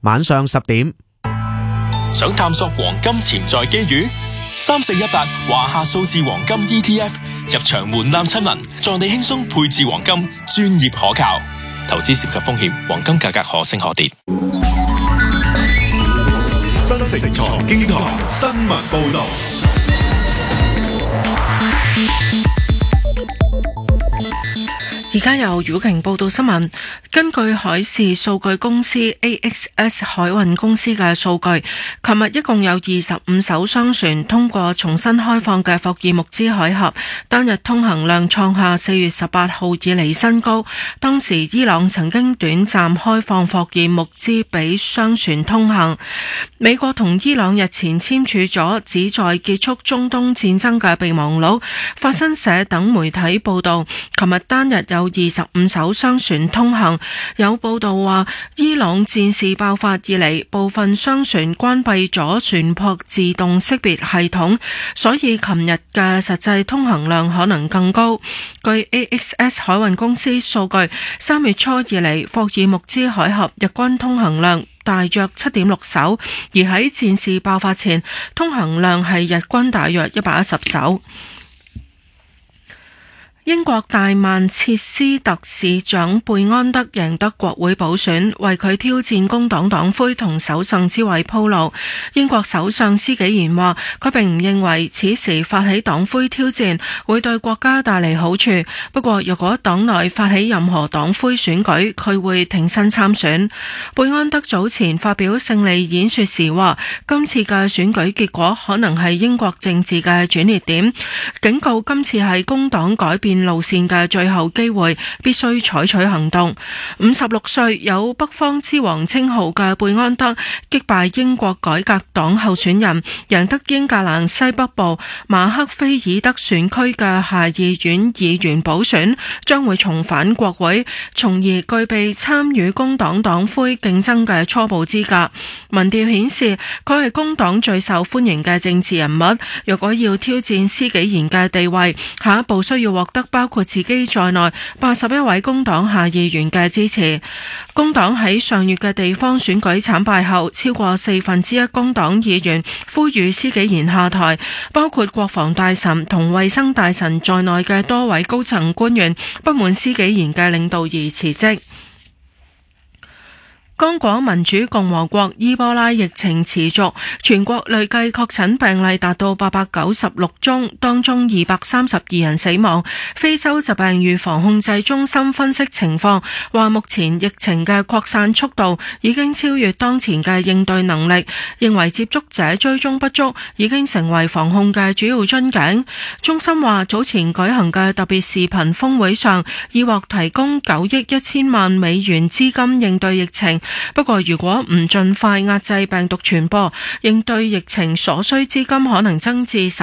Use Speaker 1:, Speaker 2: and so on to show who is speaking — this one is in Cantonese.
Speaker 1: 晚上10點。
Speaker 2: 想探索黃金潛在機遇？3418華夏數字黃金 ETF 入場門檻親民，助你輕鬆配置黃金，專業可靠。投資涉及風險，黃金價格可升可跌。
Speaker 3: 新城財經台新聞報道。
Speaker 4: 而家由余景報道新聞。根據海事數據公司 AXS 海運公司嘅數據，琴日一共有25艘商船通過重新開放嘅霍爾木茲海峽，單日通行量創下4月18號以嚟新高。當時伊朗曾經短暫開放霍爾木茲俾商船通行。美國同伊朗日前簽署咗旨在結束中東戰爭嘅備忘錄。法新社等媒體報道，琴日單日有25艘商船通行。有報道話，伊朗戰事爆發以嚟，部分商船關閉咗船舶自動識別系統，所以琴日嘅實際通行量可能更高。據 AXS 海運公司數據，3月初以嚟，霍爾木茲海峽日均通行量大約 7.6 艘，而喺戰事爆發前，通行量係日均大約110艘。英國大曼徹斯特市長貝安德贏得國會補選，為佢挑戰工黨黨魁同首相之位鋪路。英國首相施紀賢話，佢並唔認為此時發起黨魁挑戰會對國家帶嚟好處，不過若果黨內發起任何黨魁選舉，佢會挺身參選。貝安德早前發表勝利演說時話，今次嘅選舉結果可能係英國政治嘅轉捩點，警告今次係工黨改變路線嘅最後機會，必須採取行動。56歲有北方之王稱號嘅貝安德擊敗英國改革黨候選人，贏得英格蘭西北部馬克菲爾德選區嘅下議院議員補選，將會重返國會，從而具備參與工黨黨魁競爭嘅初步資格。民調顯示佢係工黨最受歡迎嘅政治人物。若果要挑戰施紀賢嘅地位，下一步需要獲得包括自己在內81位工黨下議員嘅支持。工黨喺上月嘅地方選舉慘敗後，超過1/4工黨議員呼籲施紀賢下台，包括國防大臣同衛生大臣在內嘅多位高層官員不滿施紀賢嘅領導而辭職。剛果民主共和國伊波拉疫情持續，全國累計確診病例達到896宗，當中232人死亡。非洲疾病預防控制中心分析情況，話目前疫情嘅擴散速度已經超越當前嘅應對能力，認為接觸者追蹤不足已經成為防控嘅主要樽頸。中心話早前舉行嘅特別視頻峰會上，已獲提供9億1千萬美元資金應對疫情。不過如果唔盡快壓制病毒傳播，應對疫情所需資金可能增至